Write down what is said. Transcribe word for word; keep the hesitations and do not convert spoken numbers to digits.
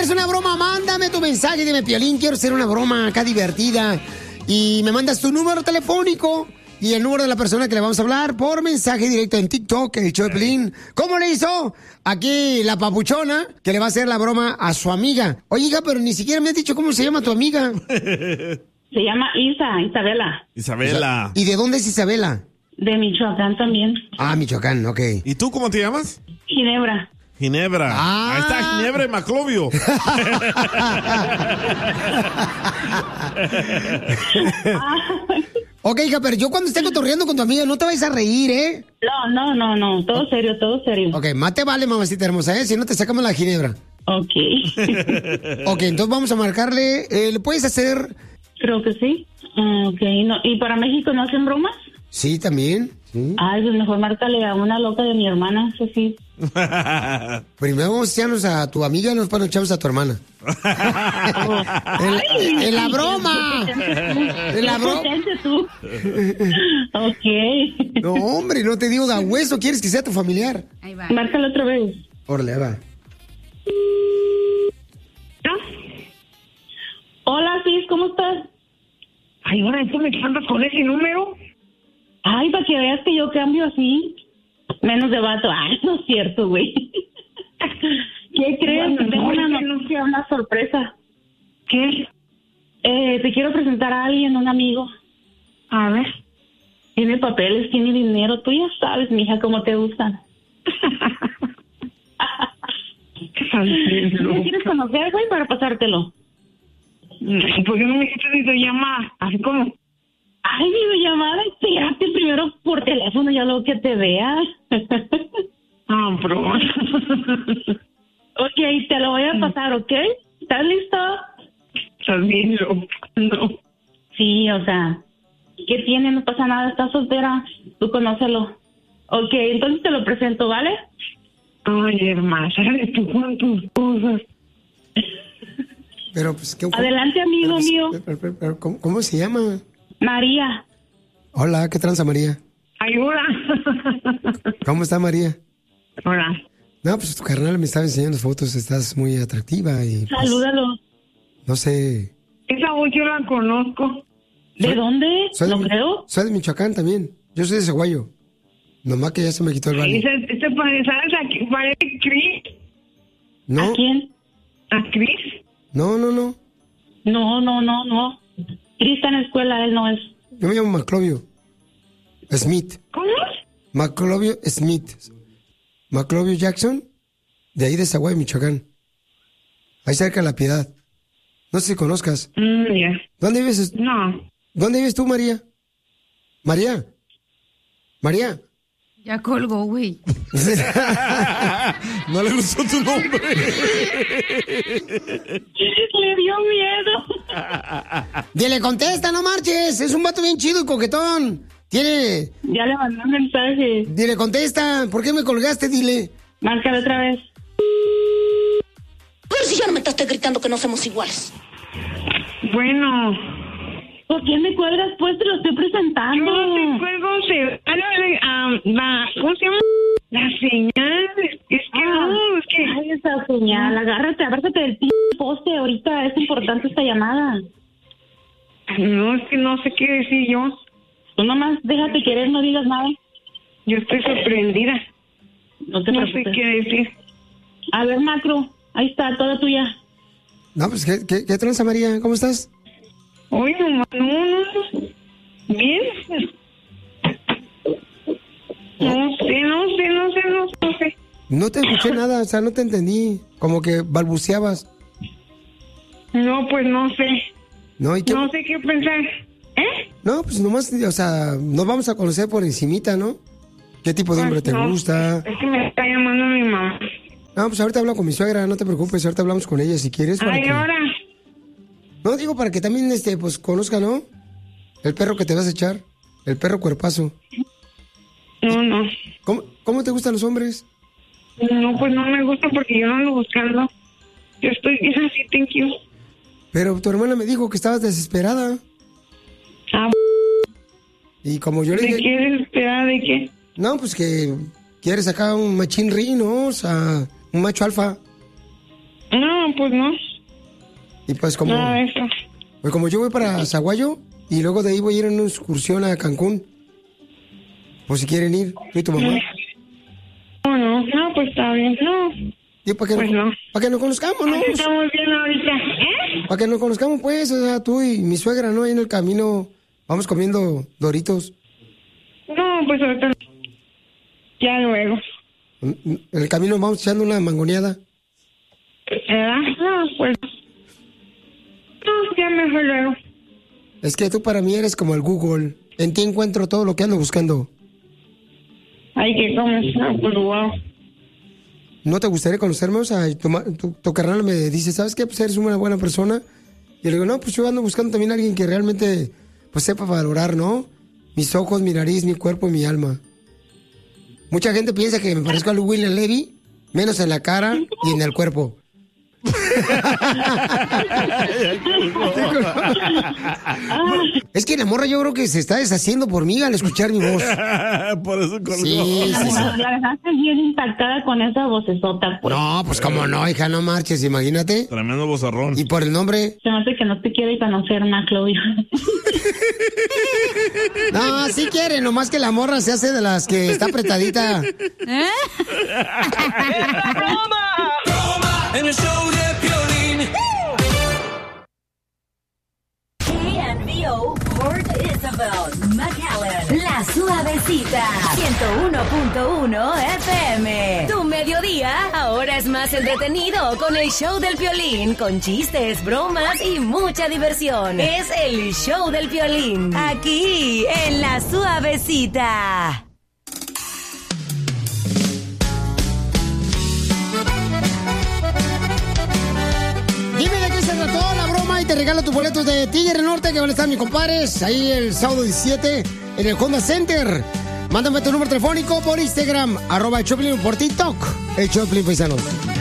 quieres una broma, mándame tu mensaje. Dime, Piolín, quiero hacer una broma acá divertida. Y me mandas tu número telefónico y el número de la persona que le vamos a hablar por mensaje directo en TikTok, el show de Piolín. ¿Cómo le hizo aquí la papuchona que le va a hacer la broma a su amiga? Oye, hija, pero ni siquiera me has dicho cómo se llama tu amiga. Se llama Isa, Isabela. Isabela. ¿Y de dónde es Isabela? De Michoacán también. Ah, Michoacán, ok. ¿Y tú cómo te llamas? Ginebra. Ginebra. Ah. Ahí está Ginebra y Maclovio. Ok, hija, pero yo cuando esté cotorreando con tu amiga, no te vayas a reír, ¿eh? No, no, no, no. Todo serio, todo serio. Ok, más te vale, mamacita hermosa, ¿eh? Si no, te sacamos la Ginebra. Ok. Ok, entonces vamos a marcarle. Eh, ¿Le puedes hacer...? Creo que sí. Ok, no. ¿Y para México no hacen bromas? Sí, también. Sí. Ay, pues mejor márcale a una loca de mi hermana, eso sí. Primero vamos a echarnos a tu amiga, nos para echarnos a tu hermana. en, en la broma. En la broma. tú. Ok. No, hombre, no te digo da hueso, quieres que sea tu familiar. Ahí va. Márcalo otra vez. Órale, ahí va. Hola, Cis, ¿cómo estás? Ay, ahora tú me andas con ese número. Ay, para que veas que yo cambio así. Menos de vato. Ay, no es cierto, güey. ¿Qué crees? Bueno, Tengo una no, noticia, una sorpresa. ¿Qué? Eh, te quiero presentar a alguien, un amigo. A ver. Tiene papeles, tiene dinero. Tú ya sabes, mija, cómo te gustan. ¿Me quieres conocer, güey, para pasártelo? ¿Por qué no me hiciste videollamada? Así como... Ay, videollamada, espérate primero por teléfono, ya luego que te vea. Ah, bro. Ok, te lo voy a pasar, ¿ok? ¿Estás listo? Estás bien, loco. No. Sí, o sea, ¿qué tiene? No pasa nada, estás soltera. Tú conócelo. Ok, entonces te lo presento, ¿vale? Ay, hermana, sale tú con tus cosas. Pero, pues, ¿qué, Adelante, amigo pero, mío. Pero, pero, pero, ¿cómo, ¿Cómo se llama? María. Hola, ¿qué tranza, María? Ayuda. ¿Cómo está, María? Hola. No, pues tu carnal me estaba enseñando fotos, estás muy atractiva y... Pues, salúdalo. No sé... Esa voz yo la conozco. ¿De soy, dónde? Soy ¿No de, creo? Soy de Michoacán también. Yo soy de Zaguayo. Nomás que ya se me quitó el baño. Ese, este parece, ¿sabes a quién? ¿Parece Chris? ¿No? ¿A quién? ¿A Chris? No, no, no. No, no, no, no. Chris está en la escuela, él no es. Yo me llamo Maclovio Smith. ¿Cómo? Maclovio Smith. Maclovio Jackson, de ahí de Zaguayo, Michoacán. Ahí cerca de La Piedad. No sé si conozcas. Mm, ya. Yeah. ¿Dónde vives? No. ¿Dónde vives tú, María? María. María. Ya colgó, güey. No le gustó tu nombre. Le dio miedo. Dile, contesta, no marches. Es un vato bien chido y coquetón. Tiene... Ya le mandé un mensaje. Dile, contesta. ¿Por qué me colgaste? Dile. Márcale otra vez. Pero si ya no me estás gritando que no somos iguales. Bueno. ¿Por qué me cuelgas? Pues te lo estoy presentando. Yo no te cuelgo, se... Ah, la... ¿Cómo se llama? La señal. Es que ah, no, es que... Ay, esa señal. Agárrate, agárrate del p*** poste. Ahorita es importante esta llamada. No, es que no sé qué decir yo. Tú nomás déjate querer, no digas nada. Yo estoy sorprendida. No te No preocupes. sé qué decir. A ver, Macro, ahí está, toda tuya. No, pues, ¿qué, qué, qué tranza, María? ¿Cómo estás? Oye, no, no, no. Bien. No sé, no sé, no sé, no sé. No te escuché nada, o sea, no te entendí. Como que balbuceabas. No, pues no sé. No, ¿y qué? No sé qué pensar. ¿Eh? No, pues nomás, o sea, nos vamos a conocer por encimita, ¿no? ¿Qué tipo de hombre te No, gusta? Es que me está llamando mi mamá. No, pues ahorita hablo con mi suegra, no te preocupes, ahorita hablamos con ella si quieres. para Ay, que- ahora. No, digo para que también, este, pues, conozca, ¿no? El perro que te vas a echar, el perro cuerpazo. No, no. ¿Cómo, cómo te gustan los hombres? No, pues no me gusta porque yo no ando buscando. Yo estoy bien así, thank you. Pero tu hermana me dijo que estabas desesperada. Ah, Y como yo le ¿de dije... qué desesperada? ¿De qué? No, pues que quieres acá un machín ri, ¿no? O sea, un macho alfa. No, pues no. Y pues como... Nada de eso. Pues como yo voy para Zaguayo y luego de ahí voy a ir en una excursión a Cancún. Por si quieren ir, tú y tu mamá. No, no, no, pues está bien, no. Y para que, Pues no, no. para que nos conozcamos, ¿no? Así estamos bien ahorita, ¿eh? Para que nos conozcamos, pues, o sea, tú y mi suegra, ¿no? Ahí en el camino vamos comiendo Doritos. No, pues ahorita no. Ya luego. En el camino vamos echando una mangoneada. ¿Verdad? No, pues... No, ya mejor luego. Es que tú para mí eres como el Google. En ti encuentro todo lo que ando buscando. Ay, que comes. No, pues wow. ¿No te gustaría conocerme? O sea, tu, ma- tu, tu carnal me dice, ¿sabes qué? Pues eres una buena persona. Y yo le digo, no, pues yo ando buscando también a alguien que realmente, pues sepa valorar, ¿no? Mis ojos, mi nariz, mi cuerpo y mi alma. Mucha gente piensa que me parezco a William Levy, menos en la cara y en el cuerpo. Es que la morra yo creo que se está deshaciendo por mí al escuchar mi voz. Por eso colgó. Sí, sí, sí. La dejaste bien impactada con esa vocesota, pues. No, pues cómo no, hija, no marches, imagínate. Tremendo bozarrón. Y por el nombre. Se me hace que no te quiere conocer, Maclovio. No, sí quiere, nomás que la morra se hace de las que está apretadita. ¿Eh? En el show de Piolín. K and B O Port Isabel, McAllen, La Suavecita, ciento uno punto uno F M. Tu mediodía ahora es más entretenido con el show del Piolín, con chistes, bromas y mucha diversión. Es el show del Piolín, aquí en La Suavecita. Dime de qué se trató la broma y te regalo tus boletos de Tigre Norte que van a estar mis compadres ahí el sábado diecisiete en el Honda Center. Mándame tu número telefónico por Instagram, arroba el Choplin, por TikTok, el Choplin Paisanos.